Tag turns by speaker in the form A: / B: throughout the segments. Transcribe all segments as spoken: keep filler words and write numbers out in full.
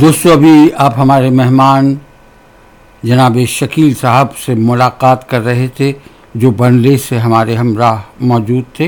A: दोस्तों, अभी आप हमारे मेहमान जनाब शकील साहब से मुलाकात कर रहे थे, जो बर्नले से हमारे हमराह मौजूद थे।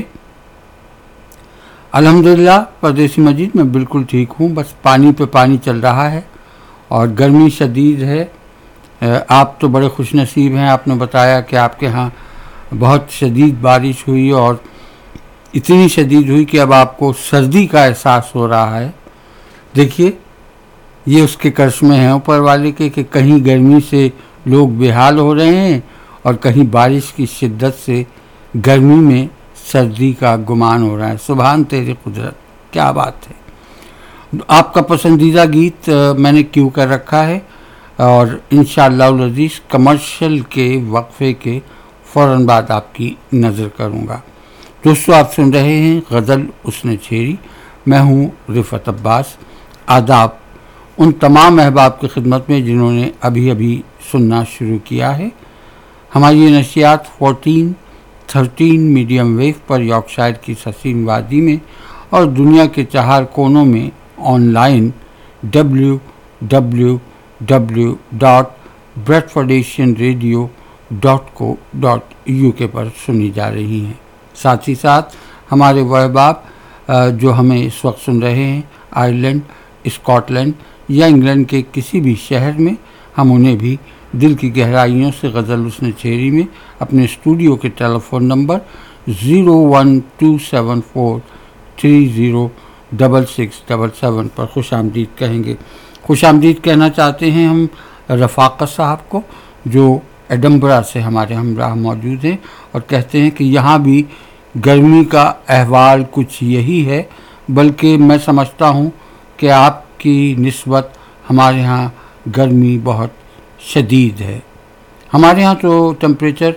A: अल्हम्दुलिल्लाह परदेसी मजीद मैं बिल्कुल ठीक हूँ, बस पानी पे पानी चल रहा है और गर्मी शदीद है। आप तो बड़े खुशनसीब हैं, आपने बताया कि आपके यहाँ बहुत शदीद बारिश हुई और इतनी शदीद हुई कि अब आपको सर्दी का एहसास हो रहा है। देखिए, ये उसके करिश्मे हैं ऊपर वाले के कि कहीं गर्मी से लोग बेहाल हो रहे हैं और कहीं बारिश की शिद्दत से गर्मी में सर्दी का गुमान हो रहा है। सुभान तेरी कुदरत, क्या बात है। आपका पसंदीदा गीत मैंने क्यों कर रखा है और इंशाअल्लाह अज़ीज़ कमर्शियल के वक्फे के फ़ौरन बाद आपकी नज़र करूँगा। दोस्तों, आप सुन रहे हैं गज़ल उसने छेड़ी। मैं हूँ रिफ़त अब्बास। आदाब उन तमाम अहबाब की खिदमत में जिन्होंने अभी अभी सुनना शुरू किया है। हमारी ये नशियात फोर्टीन थर्टीन मीडियम वेव पर यॉर्कशायर की हसीन वादी में और दुनिया के चार कोनों में online W W W dot Bradford Asian radio dot co dot U के पर सुनी जा रही हैं। साथ ही साथ हमारे वह अहबाब जो हमें इस वक्त सुन रहे हैं आयरलैंड, स्कॉटलैंड या इंग्लैंड के किसी भी शहर में, हम उन्हें भी दिल की गहराइयों से गज़ल उसने छेड़ी में अपने स्टूडियो के telephone number zero one two seven four three zero double six double seven पर खुश आमदीद कहेंगे। खुश आमदीद कहना चाहते हैं हम रफ़ाक़त साहब को, जो एडम्बरा से हमारे हमराह मौजूद हैं और कहते हैं कि यहाँ भी गर्मी का अहवाल कुछ यही है, बल्कि मैं समझता हूँ कि आपकी निस्बत हमारे यहाँ गर्मी बहुत शदीद है। हमारे यहाँ तो टेम्परेचर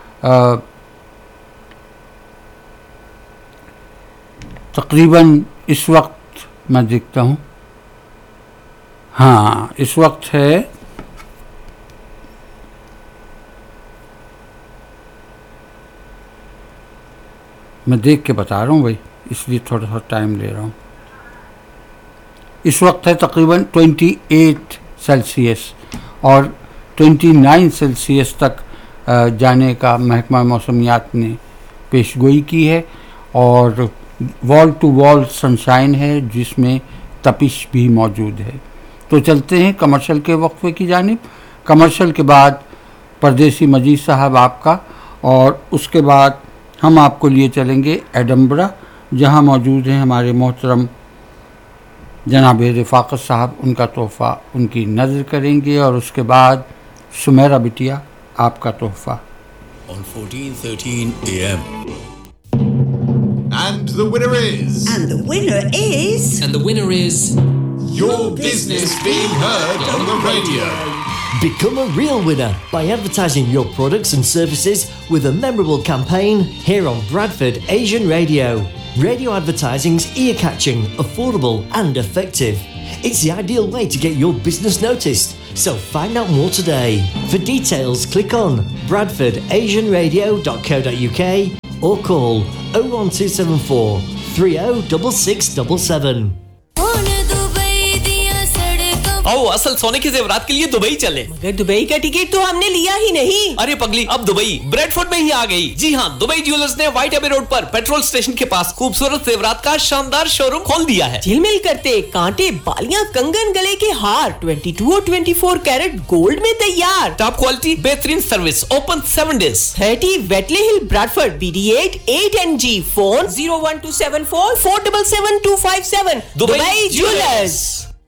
A: तकरीबन इस वक्त मैं देखता हूँ, हाँ इस वक्त है मैं देख के बता रहा हूँ भाई, इसलिए थोड़ा सा टाइम ले रहा हूँ। इस वक्त है तकरीबन अट्ठाईस सेल्सियस और उनतीस सेल्सियस तक जाने का महकमा मौसमियात ने पेशगोई की है और वॉल टू वॉल सनशाइन है जिसमें तपिश भी मौजूद है। तो चलते हैं कमर्शियल के वक्फे की जानिब। कमर्शियल के बाद परदेसी मजीद साहब आपका, और उसके बाद हम आपको लिए चलेंगे एडम्बरा, जहां मौजूद हैं हमारे मोहतरम जनाब रफ़ाक़त साहब। उनका तोहफ़ा उनकी नज़र करेंगे और उसके बाद सुमेरा बिटिया आपका तोहफ़ा।
B: On fourteen thirteen A M And the winner is
C: And the winner is
D: And the winner is
B: your business being heard on the radio.
E: Become a real winner by advertising your products and services with a memorable campaign here on Bradford Asian Radio. Radio advertising's ear-catching, affordable and effective. It's the ideal way to get your business noticed. So find out more today. For details, click on bradford asian radio dot co dot uk or call oh one two seven four three oh six six seven seven.
D: आओ असल सोने के जेवरात के लिए Dubai चले।
F: मगर Dubai का टिकट तो हमने लिया ही नहीं।
D: अरे पगली, अब दुबई ब्रेडफोर्ड में ही आ गई। जी हाँ, दुबई ज्वेलर्स ने व्हाइट एबे रोड पर पेट्रोल स्टेशन के पास खूबसूरत जेवरात का शानदार शोरूम खोल दिया है।
F: झिलमिल करते कांटे, बालियां, कंगन, गले के हार बाईस और चौबीस कैरेट गोल्ड में तैयार।
D: टॉप क्वालिटी, बेहतरीन सर्विस, ओपन सेवन डेज।
F: तीस Whitley hill Bradford B D eight eight N G. Phone zero one two seven four four seven seven to five seven. Dubai jewellers.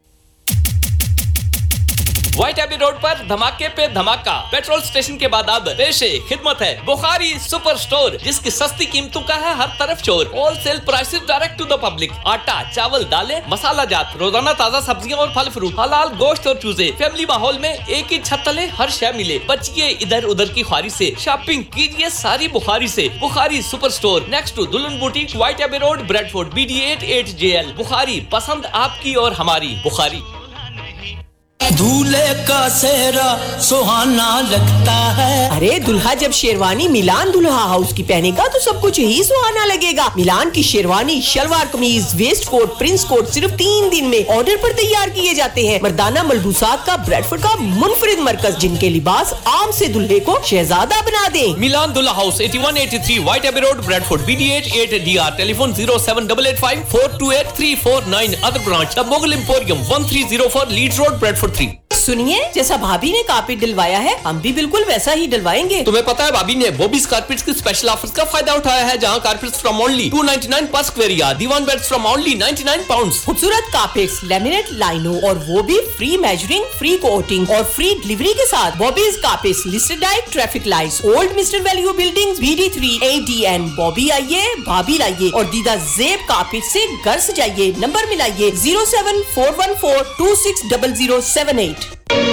D: White AB road पर धमाके पे धमाका। Petrol station के बाद अब पेशे खिदमत है बुखारी सुपर स्टोर, जिसकी सस्ती कीमतों का है हर तरफ शोर। Wholesale prices direct to the public. आटा, चावल, दालें, मसाला जात, रोजाना ताजा सब्जियां और फल फ्रूट, हलाल गोश्त और चूजे। फैमिली माहौल में एक ही छत तले हर शय मिले। बचिए इधर उधर की ख्वारी से, शॉपिंग कीजिए सारी बुखारी से। Bukhari super store next to दुल्हन boutique, white AB road, Bradford, B D eight eight J L. Bukhari, पसंद आपकी और हमारी बुखारी।
G: दूल्हे का सेहरा सुहाना लगता है।
F: अरे दुल्हा जब शेरवानी मिलान दुल्हा हाउस की पहनेगा तो सब कुछ ही सुहाना लगेगा। मिलान की शेरवानी, शलवार कमीज, वेस्ट कोट, प्रिंस कोट सिर्फ तीन दिन में ऑर्डर पर तैयार किए जाते हैं। मर्दाना मलबूसात का ब्रैडफोर्ड का मुनफरिद मरकज, जिनके लिबास आम से दुल्हे को शहजादा बना दे।
D: मिलान दुल्हा हाउस इक्यासी सौ तिरासी white AB road, Bradford, B D eight eight D R, telephone zero seven eight eight five four two eight three four nine, other branch the Mughal emporium one three zero four Leeds road, Bradford three.
F: सुनिए, जैसा भाभी ने carpet डलवाया है हम भी बिल्कुल वैसा ही डलवाएंगे।
D: तुम्हें पता है भाभी ने बॉबीज कारपेट्स के स्पेशल ऑफर्स का फायदा उठाया है, जहां carpets from only two ninety-nine पर square yard, Diwan beds from only ninety-nine pounds.
F: खूबसूरत कारपेट्स, लैमिनेट लाइनो और वो भी फ्री मेजरिंग, फ्री कोटिंग और फ्री डिलीवरी के साथ। Bobby's carpets, listed diet, traffic lights, old mister value buildings, B D three A D N। Bobby आइए, भाभी लाइए और दीदा जेब कारपेट से घर सजाइए। Number मिलाइए zero seven four one four two six zero zero seven eight।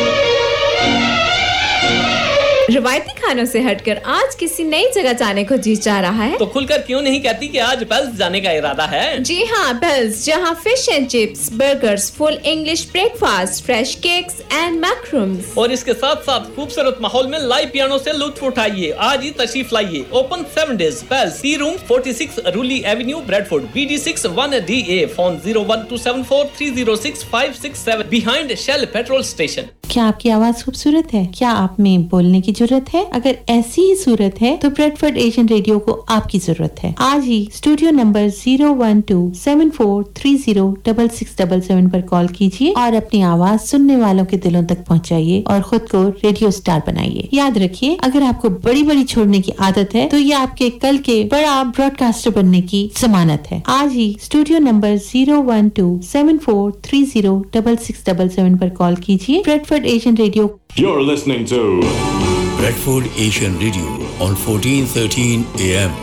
H: रवायती खानों से हटकर आज किसी नई जगह जाने को जी चाह रहा है
D: तो खुलकर क्यों नहीं कहती कि आज बेल्स जाने का इरादा है?
H: जी हाँ, बेल्स, जहाँ fish and chips, burgers, full English breakfast, fresh cakes and मैक्रूम्स
D: और इसके साथ साथ खूबसूरत माहौल में लाइव पियानो से लुत्फ उठाइए। आज ही तशरीफ लाइए। Open seven days. Bells, T room forty-six रूली Avenue, Bradford, B D six one D A, phone zero one two seven four three zero six five six seven, behind shell petrol station.
I: क्या आपकी आवाज खूबसूरत है? क्या आप में बोलने की जरूरत है? अगर ऐसी ही सूरत है तो ब्रैडफोर्ड एशियन रेडियो को आपकी जरूरत है। आज ही studio number zero one two seven four three zero six six seven seven पर कॉल कीजिए और अपनी आवाज सुनने वालों के दिलों तक पहुंचाइए और खुद को रेडियो स्टार बनाइए। याद रखिए, अगर आपको बड़ी बड़ी छोड़ने की आदत है तो ये आपके कल के बड़ा ब्रॉडकास्टर बनने की जमानत है। आज ही studio number zero one two seven four three zero six six seven seven पर कॉल कीजिए। Bradford Asian radio.
B: You're listening to
J: Bradford Asian Radio on fourteen thirteen A M.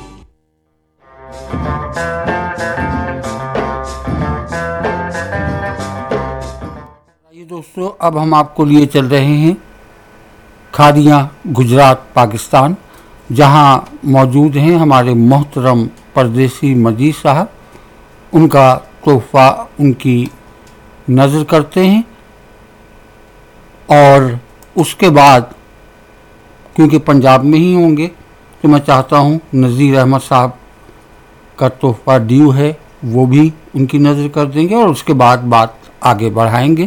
A: ये दोस्तों, अब हम आपको लिए चल रहे हैं खादियाँ गुजरात पाकिस्तान, जहाँ मौजूद हैं हमारे मोहतरम परदेसी मजीद साहब। उनका तोहफा उनकी नज़र करते हैं और उसके बाद, क्योंकि पंजाब में ही होंगे, तो मैं चाहता हूँ नज़ीर अहमद साहब का तोहफा ड्यू है वो भी उनकी नज़र कर देंगे और उसके बाद बात आगे बढ़ाएंगे।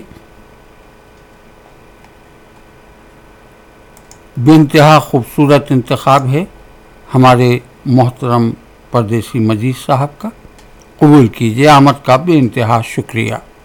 A: बेइंतहा खूबसूरत इंतखाब है हमारे मोहतरम परदेसी मजीद साहब का। कबूल कीजिए, आमद का बेइंतहा शुक्रिया।